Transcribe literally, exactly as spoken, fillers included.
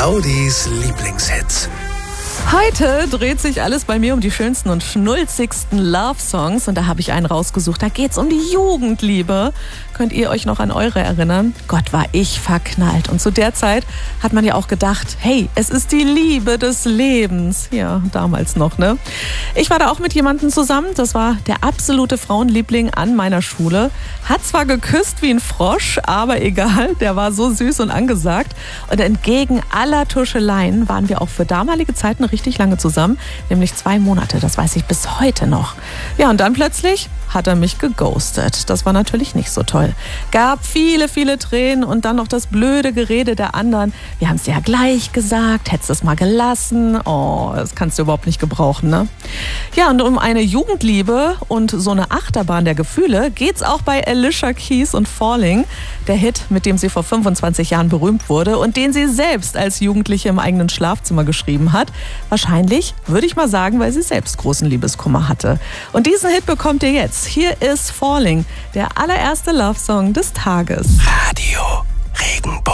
Claudis Lieblingshits. Heute dreht sich alles bei mir um die schönsten und schnulzigsten Love-Songs. Und da habe ich einen rausgesucht. Da geht's um die Jugendliebe. Könnt ihr euch noch an eure erinnern? Gott, war ich verknallt. Und zu der Zeit hat man ja auch gedacht, hey, es ist die Liebe des Lebens. Ja, damals noch, ne? Ich war da auch mit jemandem zusammen. Das war der absolute Frauenliebling an meiner Schule. Hat zwar geküsst wie ein Frosch, aber egal. Der war so süß und angesagt. Und entgegen aller Tuscheleien waren wir auch für damalige Zeiten richtig lange zusammen, nämlich zwei Monate, das weiß ich bis heute noch. Ja, und dann plötzlich hat er mich geghostet. Das war natürlich nicht so toll. Gab viele, viele Tränen und dann noch das blöde Gerede der anderen. Wir haben es ja gleich gesagt, hättest es mal gelassen. Oh, das kannst du überhaupt nicht gebrauchen, ne? Ja, und um eine Jugendliebe und so eine Achterbahn der Gefühle geht's auch bei Alicia Keys und Falling. Der Hit, mit dem sie vor fünfundzwanzig Jahren berühmt wurde und den sie selbst als Jugendliche im eigenen Schlafzimmer geschrieben hat. Wahrscheinlich, würde ich mal sagen, weil sie selbst großen Liebeskummer hatte. Und diesen Hit bekommt ihr jetzt. Hier ist Falling, der allererste Love-Song des Tages. Radio Regenbogen.